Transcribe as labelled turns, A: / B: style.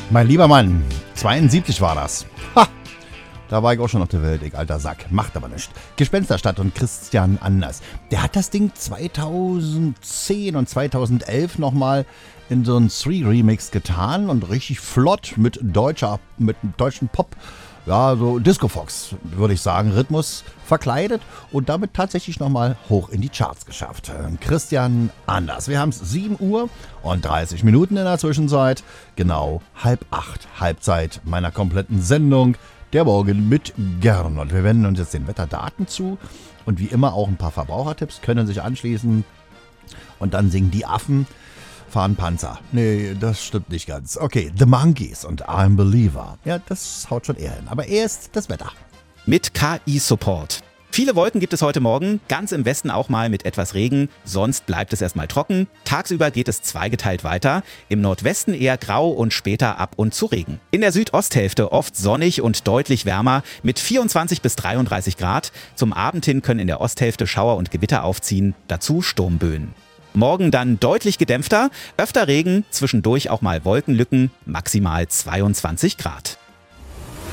A: Mein lieber Mann, 72 war das. Ha! Da war ich auch schon auf der Welt, ich alter Sack. Macht aber nichts. Gespensterstadt und Christian Anders. Der hat das Ding 2010 und 2011 nochmal in so einen 3-Remix getan und richtig flott mit deutschen Pop, ja, so Disco Fox, würde ich sagen, Rhythmus verkleidet und damit tatsächlich nochmal hoch in die Charts geschafft. Christian Anders. Wir haben es 7 Uhr und 30 Minuten in der Zwischenzeit. Genau 7:30, Halbzeit meiner kompletten Sendung. Der Morgen mit Gernot. Wir wenden uns jetzt den Wetterdaten zu und wie immer auch ein paar Verbrauchertipps können sich anschließen. Und dann singen die Affen, fahren Panzer. Nee, das stimmt nicht ganz. Okay, The Monkees und I'm Believer. Ja, das haut schon eher hin. Aber erst das Wetter.
B: Mit KI-Support. Viele Wolken gibt es heute Morgen, ganz im Westen auch mal mit etwas Regen, sonst bleibt es erstmal trocken. Tagsüber geht es zweigeteilt weiter, im Nordwesten eher grau und später ab und zu Regen. In der Südosthälfte oft sonnig und deutlich wärmer mit 24 bis 33 Grad. Zum Abend hin können in der Osthälfte Schauer und Gewitter aufziehen, dazu Sturmböen. Morgen dann deutlich gedämpfter, öfter Regen, zwischendurch auch mal Wolkenlücken, maximal 22 Grad.